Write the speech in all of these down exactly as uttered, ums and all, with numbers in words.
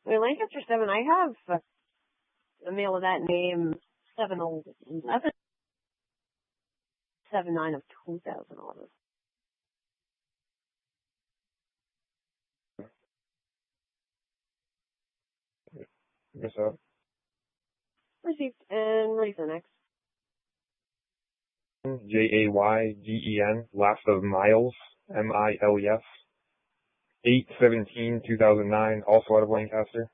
In Lancaster seven, I have uh, a male of that name, seven eleven seven nine of two thousand eleven. Yes, sir. Received. And ready for the next. J A Y G E N, last of Miles, M I L E S, eight seventeen two thousand nine, also out of Lancaster.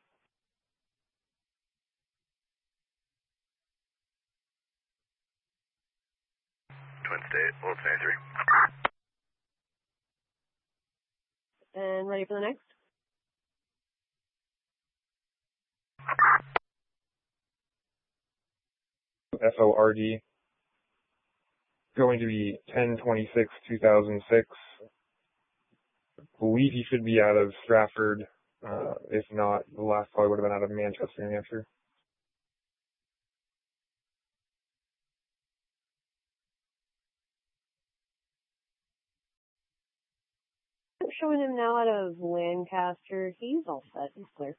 Twin State, Old Factory. And ready for the next. F O R D, going to be ten twenty-six two thousand six. Believe he should be out of Stratford. Uh, if not, the last probably would have been out of Manchester, New Hampshire. Showing him now out of Lancaster. He's all set. He's clear.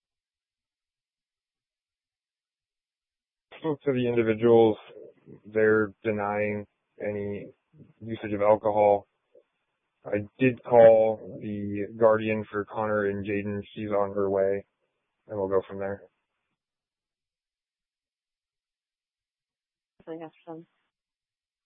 Spoke to the individuals. They're denying any usage of alcohol. I did call the guardian for Connor and Jaden. She's on her way, and we'll go from there. Lancaster seven.